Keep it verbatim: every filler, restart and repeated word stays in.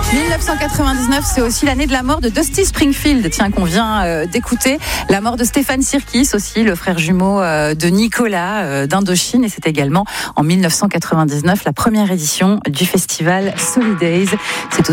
dix-neuf cent quatre-vingt-dix-neuf, c'est aussi l'année de la mort de Dusty Springfield, tiens, qu'on vient euh, d'écouter. La mort de Stéphane Sirkis aussi, le frère jumeau euh, de Nicolas euh, d'Indochine. Et c'est également en dix-neuf cent quatre-vingt-dix-neuf la première édition du festival Solidays. C'est